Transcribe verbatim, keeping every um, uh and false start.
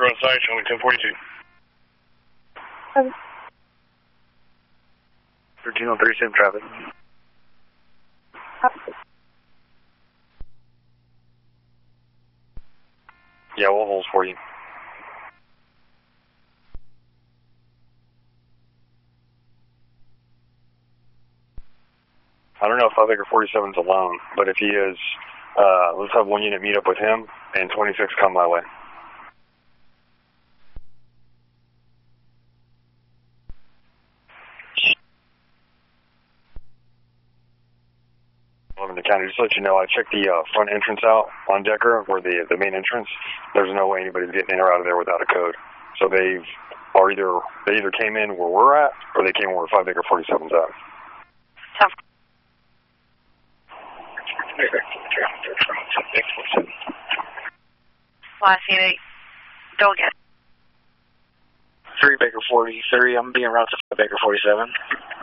Baker on site, showing ten forty-two. Okay. thirteen oh three, same traffic. Okay. Yeah, we'll hold for you. I don't know if five Baker forty-seven's alone, but if he is, uh, let's have one unit meet up with him, and twenty-six come my way. In the county, just to let you know, I checked the uh, front entrance out on Decker, where the the main entrance. There's no way anybody's getting in or out of there without a code. So they've are either they either came in where we're at, or they came where five Baker forty-seven's at. Tough. Last unit, don't get. three Baker forty-three, I'm being routed to five Baker forty-seven.